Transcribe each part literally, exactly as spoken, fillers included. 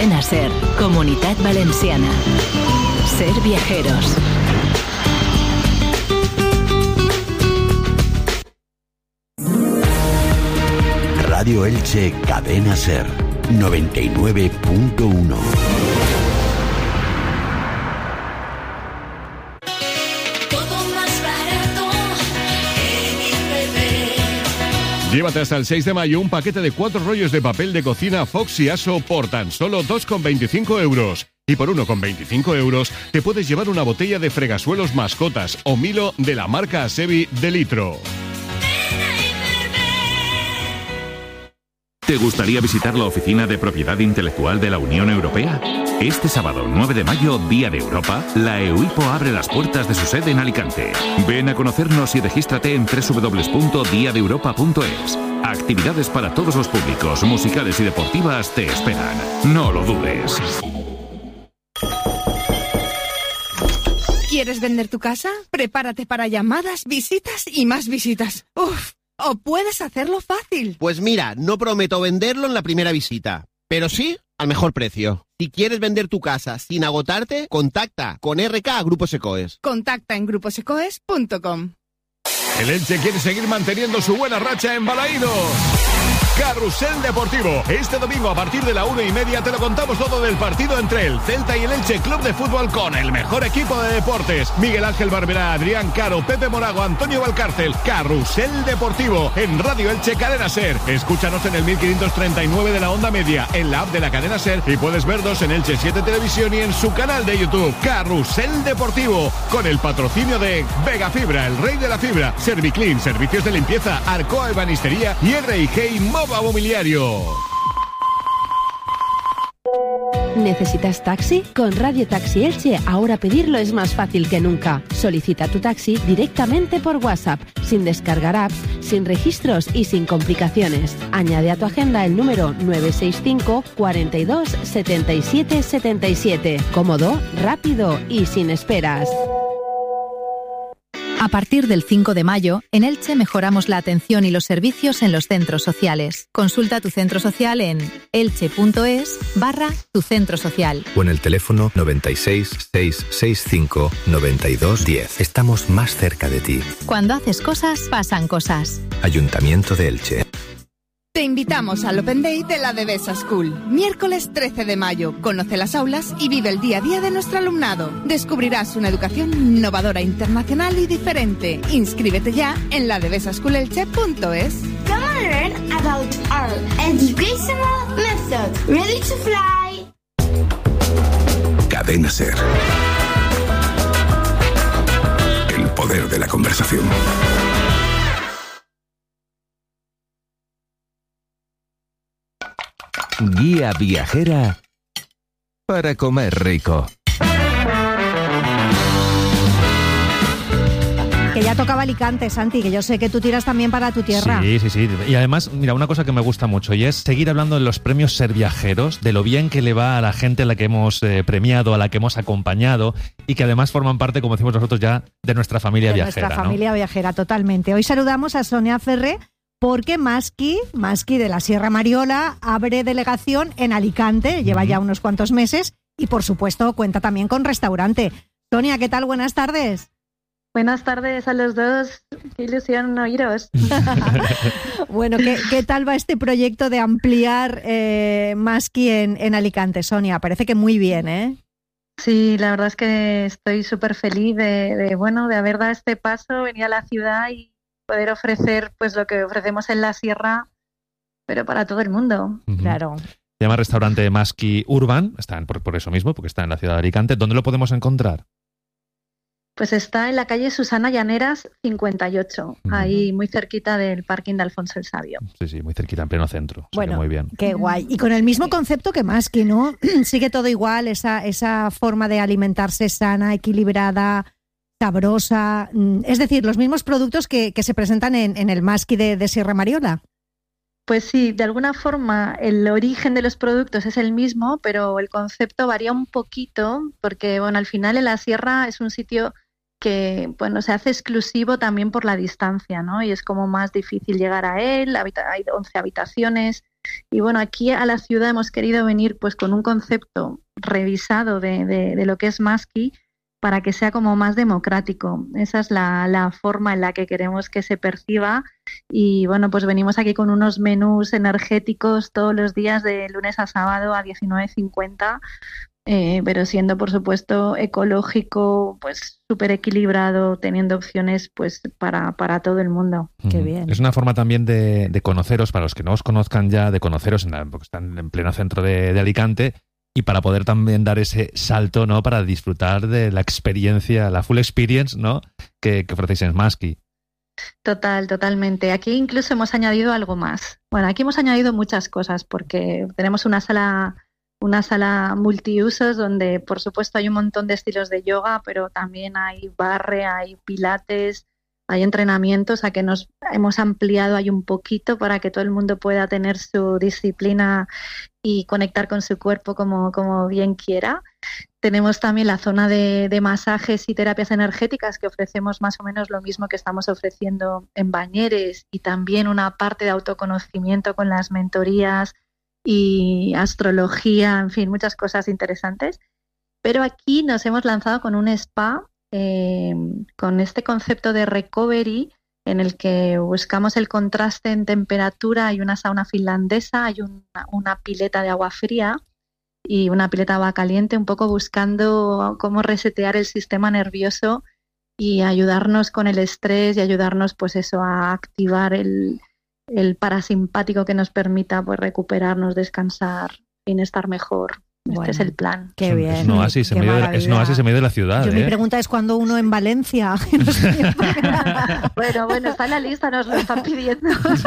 Cadena Ser, Comunitat Valenciana. Ser viajeros. Radio Elche, Cadena Ser, noventa y nueve punto uno. Llévate hasta el seis de mayo un paquete de cuatro rollos de papel de cocina Fox y Aso por tan solo dos con veinticinco euros. Y por uno con veinticinco euros te puedes llevar una botella de fregasuelos mascotas o Milo de la marca Asevi de litro. ¿Te gustaría visitar la Oficina de Propiedad Intelectual de la Unión Europea? Este sábado nueve de mayo, Día de Europa, la EUIPO abre las puertas de su sede en Alicante. Ven a conocernos y regístrate en doble u doble u doble u punto dia de europa punto es. Actividades para todos los públicos, musicales y deportivas te esperan. No lo dudes. ¿Quieres vender tu casa? Prepárate para llamadas, visitas y más visitas. ¡Uf! O puedes hacerlo fácil. Pues mira, no prometo venderlo en la primera visita, pero sí al mejor precio. Si quieres vender tu casa sin agotarte, contacta con R K Grupos Ecoes. Contacta en grupos ecoes punto com. El Elche quiere seguir manteniendo su buena racha en Balaídos. Carrusel Deportivo. Este domingo a partir de la una y media te lo contamos todo del partido entre el Celta y el Elche Club de Fútbol con el mejor equipo de deportes. Miguel Ángel Barberá, Adrián Caro, Pepe Morago, Antonio Valcárcel. Carrusel Deportivo en Radio Elche Cadena Ser. Escúchanos en el mil quinientos treinta y nueve de la onda media, en la app de la Cadena Ser y puedes vernos en Elche siete Televisión y en su canal de YouTube. Carrusel Deportivo con el patrocinio de Vega Fibra, el rey de la fibra, Serviclean, servicios de limpieza, Arcoa Ebanistería y R y G Moba Mobiliario. ¿Necesitas taxi? Con Radio Taxi Elche ahora pedirlo es más fácil que nunca. Solicita tu taxi directamente por WhatsApp, sin descargar apps, sin registros y sin complicaciones. Añade a tu agenda el número nueve seis cinco, cuarenta y dos, setenta y siete setenta y siete. Cómodo, rápido y sin esperas. A partir del cinco de mayo, en Elche mejoramos la atención y los servicios en los centros sociales. Consulta tu centro social en elche.es barra tu centro social. O en el teléfono noventa y seis, seiscientos sesenta y cinco, noventa y dos diez. Estamos más cerca de ti. Cuando haces cosas, pasan cosas. Ayuntamiento de Elche. Te invitamos al Open Day de la Devesa School. Miércoles trece de mayo. Conoce las aulas y vive el día a día de nuestro alumnado. Descubrirás una educación innovadora, internacional y diferente. Inscríbete ya en la devesa school elche punto es. Come and learn about our educational method. Ready to fly. Cadena Ser. El poder de la conversación. Guía viajera para comer rico. Que ya tocaba Alicante, Santi, que yo sé que tú tiras también para tu tierra. Sí, sí, sí. Y además, mira, una cosa que me gusta mucho y es seguir hablando de los premios Ser Viajeros, de lo bien que le va a la gente a la que hemos eh, premiado, a la que hemos acompañado y que además forman parte, como decimos nosotros ya, de nuestra familia de viajera. Nuestra ¿no? familia viajera, totalmente. Hoy saludamos a Sonia Ferré, porque Masqui, Masqui de la Sierra Mariola, abre delegación en Alicante, lleva ya unos cuantos meses y por supuesto cuenta también con restaurante. Sonia, ¿qué tal? Buenas tardes. Buenas tardes a los dos, qué ilusión oíros. Bueno, ¿qué, ¿qué tal va este proyecto de ampliar eh, Masqui en, en Alicante, Sonia? Parece que muy bien, ¿eh? Sí, la verdad es que estoy súper feliz de, de, bueno, de haber dado este paso, venir a la ciudad y poder ofrecer pues lo que ofrecemos en la sierra, pero para todo el mundo. Uh-huh. Claro. Se llama Restaurante Masqui Urban, está por, por eso mismo, porque está en la ciudad de Alicante. ¿Dónde lo podemos encontrar? Pues está en la calle Susana Llaneras cincuenta y ocho, uh-huh. ahí muy cerquita del parking de Alfonso el Sabio. Sí, sí, muy cerquita, en pleno centro. Bueno, muy bien. Qué guay. Y con el mismo concepto que Masqui, ¿no? Sigue todo igual, esa, esa forma de alimentarse sana, equilibrada, sabrosa, es decir, los mismos productos que, que se presentan en, en el Masqui de, de Sierra Mariola. Pues sí, de alguna forma el origen de los productos es el mismo, pero el concepto varía un poquito porque, bueno, al final en la sierra es un sitio que, bueno, se hace exclusivo también por la distancia, ¿no? Y es como más difícil llegar a él, habita- hay once habitaciones, Y bueno, aquí a la ciudad hemos querido venir pues con un concepto revisado de, de, de lo que es Musky para que sea como más democrático. Esa es la, la forma en la que queremos que se perciba. Y bueno, pues venimos aquí con unos menús energéticos todos los días de lunes a sábado a diecinueve cincuenta, eh, pero siendo por supuesto ecológico, pues súper equilibrado, teniendo opciones pues para, para todo el mundo. Qué bien. Es una forma también de, de conoceros, para los que no os conozcan ya, de conoceros, en la, porque están en pleno centro de, de Alicante, y para poder también dar ese salto, ¿no? Para disfrutar de la experiencia, la full experience, ¿no? Que, que ofrecéis en Musky. Total, totalmente. Aquí incluso hemos añadido algo más. Bueno, aquí hemos añadido muchas cosas porque tenemos una sala, una sala multiusos donde, por supuesto, hay un montón de estilos de yoga, pero también hay barre, hay pilates, hay entrenamientos a que nos hemos ampliado ahí un poquito para que todo el mundo pueda tener su disciplina y conectar con su cuerpo como, como bien quiera. Tenemos también la zona de, de masajes y terapias energéticas, que ofrecemos más o menos lo mismo que estamos ofreciendo en Bañeres, y también una parte de autoconocimiento con las mentorías y astrología, en fin, muchas cosas interesantes. Pero aquí nos hemos lanzado con un spa, eh, con este concepto de recovery, en el que buscamos el contraste en temperatura. Hay una sauna finlandesa, hay una, una pileta de agua fría y una pileta de agua caliente, un poco buscando cómo resetear el sistema nervioso y ayudarnos con el estrés y ayudarnos pues eso a activar el, el parasimpático que nos permita pues recuperarnos, descansar y estar mejor. Bueno, este es el plan. Qué bien. Es un oasis en medio de, es un oasis en medio de la ciudad. Yo, ¿eh? Mi pregunta es, ¿cuándo uno en Valencia? Bueno, bueno, está en la lista, nos lo están pidiendo.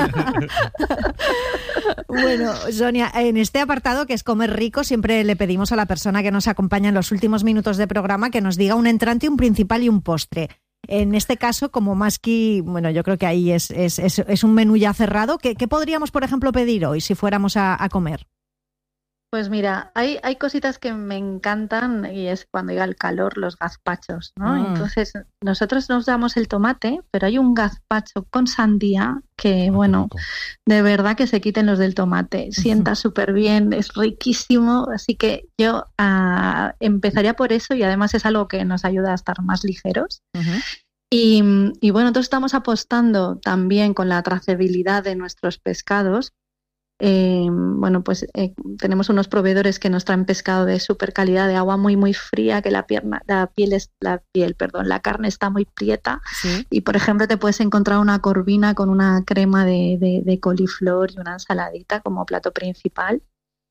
Bueno, Sonia, en este apartado que es comer rico, siempre le pedimos a la persona que nos acompaña en los últimos minutos de programa que nos diga un entrante, un principal y un postre. En este caso, como Musky, bueno, yo creo que ahí es, es, es, es un menú ya cerrado. ¿Qué, qué podríamos, por ejemplo, pedir hoy si fuéramos a, a comer? Pues mira, hay, hay cositas que me encantan y es cuando llega el calor, los gazpachos, ¿no? Mm. Entonces, nosotros nos damos el tomate, pero hay un gazpacho con sandía que, ah, bueno, de verdad que se quiten los del tomate. Sienta súper bien, es riquísimo, así que yo uh, empezaría por eso y además es algo que nos ayuda a estar más ligeros. Uh-huh. Y, y bueno, nosotros estamos apostando también con la trazabilidad de nuestros pescados. Eh, bueno, pues eh, tenemos unos proveedores que nos traen pescado de súper calidad, de agua muy muy fría, que la pierna, la piel es, la piel, perdón, la carne está muy prieta. ¿Sí? Y por ejemplo te puedes encontrar una corvina con una crema de, de, de coliflor y una ensaladita como plato principal.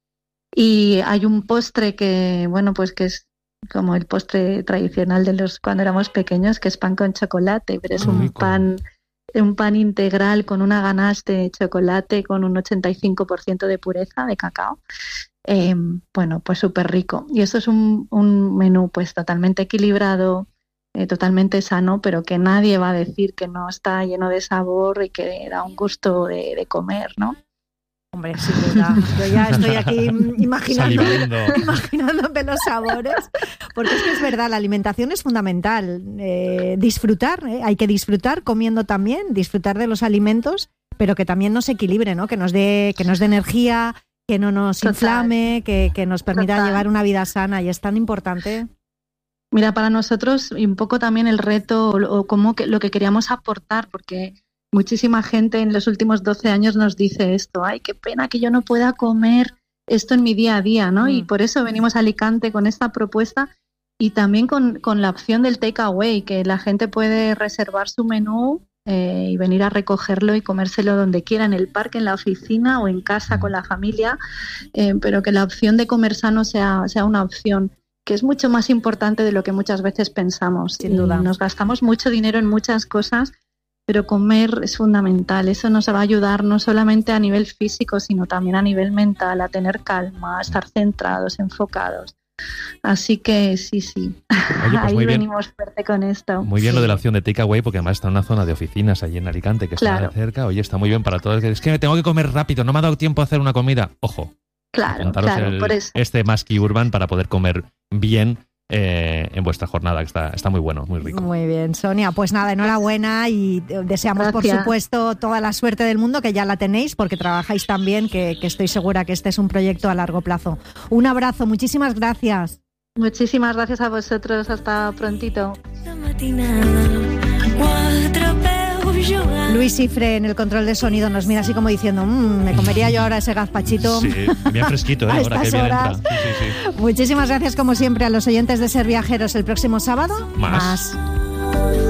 Y hay un postre que, bueno, pues que es como el postre tradicional de los cuando éramos pequeños, que es pan con chocolate, pero es oh, un rico. pan un pan integral con una ganache de chocolate con un ochenta y cinco por ciento de pureza de cacao. Eh, bueno, pues súper rico. Y esto es un, un menú pues totalmente equilibrado, eh, totalmente sano, pero que nadie va a decir que no está lleno de sabor y que da un gusto de, de comer, ¿no? Hombre, sí, verdad. Yo ya estoy aquí imaginando, imaginándome los sabores, porque es que es verdad, la alimentación es fundamental. Eh, disfrutar, eh, hay que disfrutar comiendo también, disfrutar de los alimentos, pero que también nos equilibre, ¿no? Que nos dé, que nos dé energía, que no nos Total. inflame, que, que nos permita Total. llevar una vida sana, y es tan importante. Mira, para nosotros y un poco también el reto o, o como que lo que queríamos aportar, porque muchísima gente en los últimos doce años nos dice esto, ay, qué pena que yo no pueda comer esto en mi día a día, ¿no? Mm. Y por eso venimos a Alicante con esta propuesta y también con, con la opción del takeaway, que la gente puede reservar su menú eh, y venir a recogerlo y comérselo donde quiera, en el parque, en la oficina o en casa con la familia, eh, pero que la opción de comer sano sea, sea una opción que es mucho más importante de lo que muchas veces pensamos. Sin duda. Y nos gastamos mucho dinero en muchas cosas, pero comer es fundamental. Eso nos va a ayudar no solamente a nivel físico, sino también a nivel mental, a tener calma, a estar centrados, enfocados. Así que sí, sí. Oye, pues ahí muy venimos bien. fuerte con esto. Muy bien sí. lo de la opción de takeaway, porque además está en una zona de oficinas allí en Alicante que está claro. cerca. Oye, está muy bien para todos. Es que tengo que comer rápido, no me ha dado tiempo a hacer una comida. Ojo. Claro, claro, el, por eso. Este Musky Urban para poder comer bien eh, en vuestra jornada, que está, está muy bueno, muy rico. Muy bien, Sonia. Pues nada, enhorabuena y deseamos, Gracias. por supuesto, toda la suerte del mundo, que ya la tenéis, porque trabajáis tan bien que, que estoy segura que este es un proyecto a largo plazo. Un abrazo, muchísimas gracias. Muchísimas gracias a vosotros. Hasta prontito. Luis Cifre, en el control de sonido, nos mira así como diciendo, mmm, me comería yo ahora ese gazpachito. Sí, bien fresquito, ¿eh? A Ahora que estas bien horas. entra. Sí, sí, sí. Muchísimas gracias, como siempre, a los oyentes de Ser Viajeros. El próximo sábado, Más. más.